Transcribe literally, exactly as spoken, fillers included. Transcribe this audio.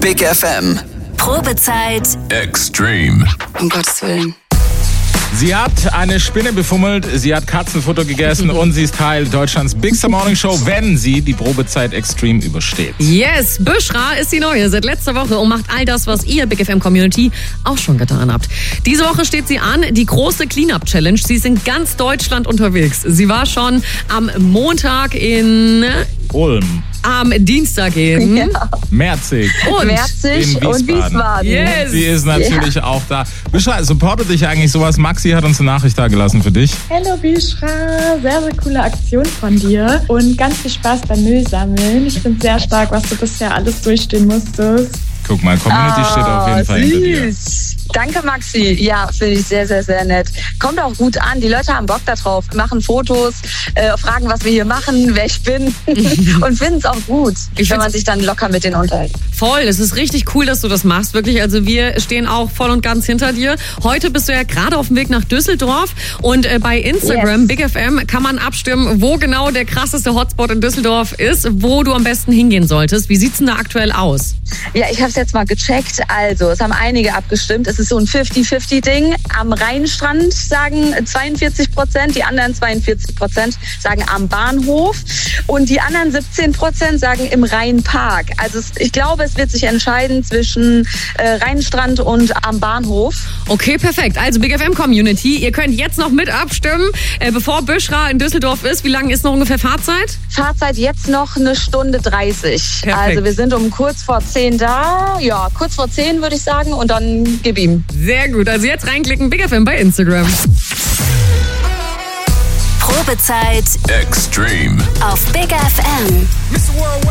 Big F M. Probezeit Extreme. Um Gottes Willen. Sie hat eine Spinne befummelt, sie hat Katzenfutter gegessen und sie ist Teil Deutschlands Bigster Morning Show, wenn sie die Probezeit Extreme übersteht. Yes, Büschra ist die Neue seit letzter Woche und macht all das, was ihr Big F M Community auch schon getan habt. Diese Woche steht sie an, die große Cleanup Challenge. Sie ist in ganz Deutschland unterwegs. Sie war schon am Montag in Ulm, am Dienstag in Ja. Merzig und Merzig in und Wiesbaden. Wiesbaden. Yes. Sie ist natürlich auch da. Büschra, supportet dich eigentlich sowas? Maxi hat uns eine Nachricht da gelassen für dich. Hallo Büschra, sehr, sehr coole Aktion von dir und ganz viel Spaß beim Müll sammeln. Ich finde sehr stark, was du bisher alles durchstehen musstest. Guck mal, Community Oh, steht auf jeden Fall hinter dir. süß. Danke, Maxi. Ja, finde ich sehr, sehr, sehr nett. Kommt auch gut an. Die Leute haben Bock da drauf, machen Fotos, äh, fragen, was wir hier machen, wer ich bin und finden es auch gut, Ich wenn man find's- sich dann locker mit denen unterhält. voll. Es ist richtig cool, dass du das machst, wirklich. Also wir stehen auch voll und ganz hinter dir. Heute bist du ja gerade auf dem Weg nach Düsseldorf und äh, bei Instagram, Yes. Big F M, kann man abstimmen, wo genau der krasseste Hotspot in Düsseldorf ist, wo du am besten hingehen solltest. Wie sieht's denn da aktuell aus? Ja, ich habe es jetzt mal gecheckt. Also, es haben einige abgestimmt. Es ist so ein fifty fifty Ding. Am Rheinstrand sagen zweiundvierzig Prozent, die anderen zweiundvierzig Prozent sagen am Bahnhof und die anderen siebzehn Prozent sagen im Rheinpark. Also es, ich glaube, es wird sich entscheiden zwischen äh, Rheinstrand und am Bahnhof. Okay, perfekt. Also Big F M Community, ihr könnt jetzt noch mit abstimmen, äh, bevor Büschra in Düsseldorf ist. Wie lange ist noch ungefähr Fahrzeit? Fahrzeit jetzt noch eine Stunde dreißig. Perfekt. Also wir sind um kurz vor zehn da. Ja, kurz vor zehn würde ich sagen und dann gib ihm. Sehr gut. Also jetzt reinklicken, Big F M bei Instagram. Probezeit Extreme. auf Big F M. Mister Worldwide.